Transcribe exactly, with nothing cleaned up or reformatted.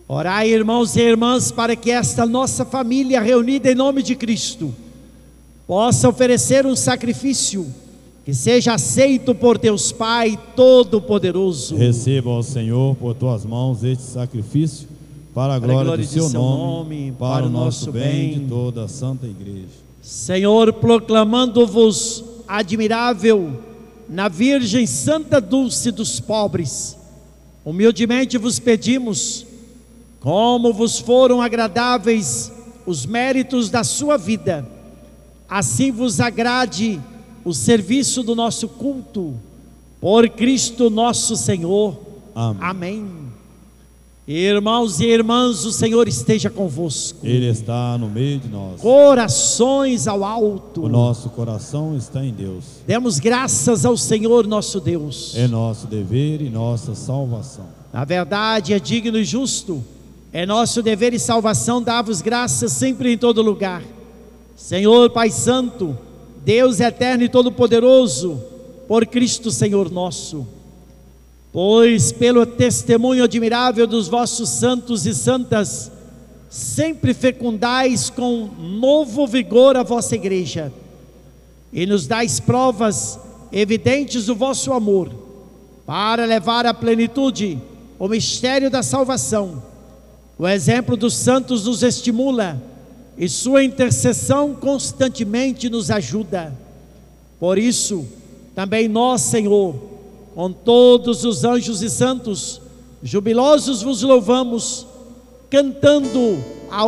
Orai, irmãos e irmãs, para que esta nossa família reunida em nome de Cristo possa oferecer um sacrifício que seja aceito por Deus Pai Todo-Poderoso. Receba, ó Senhor, por tuas mãos este sacrifício, para a glória, para a glória do seu, seu nome, nome, para, para o nosso bem, bem de toda a Santa Igreja. Senhor, proclamando-vos admirável na Virgem Santa Dulce dos pobres, humildemente vos pedimos, como vos foram agradáveis os méritos da sua vida, assim vos agrade o serviço do nosso culto, por Cristo nosso Senhor. Amém. Amém. Irmãos e irmãs, o Senhor esteja convosco. Ele está no meio de nós. Corações ao alto. O nosso coração está em Deus. Demos graças ao Senhor nosso Deus. É nosso dever e nossa salvação. Na verdade, é digno e justo, é nosso dever e salvação dar-vos graças sempre e em todo lugar. Senhor Pai Santo, Deus eterno e todo-poderoso, por Cristo Senhor nosso, pois pelo testemunho admirável dos vossos santos e santas, sempre fecundais com novo vigor a vossa igreja, e nos dais provas evidentes do vosso amor, para levar à plenitude o mistério da salvação. O exemplo dos santos nos estimula, e sua intercessão constantemente nos ajuda. Por isso, também nós, Senhor, com todos os anjos e santos, jubilosos vos louvamos, cantando